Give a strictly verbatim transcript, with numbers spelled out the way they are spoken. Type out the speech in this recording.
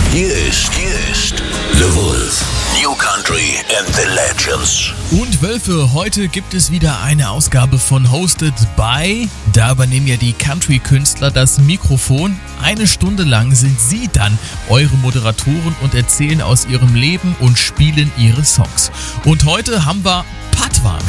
Hier ist, hier ist The Wolf. New Country and the Legends. Und Wölfe, heute gibt es wieder eine Ausgabe von Hosted by. Da übernehmen ja die Country-Künstler das Mikrofon. Eine Stunde lang sind sie dann eure Moderatoren und erzählen aus ihrem Leben und spielen ihre Songs. Und heute haben wir Patwa am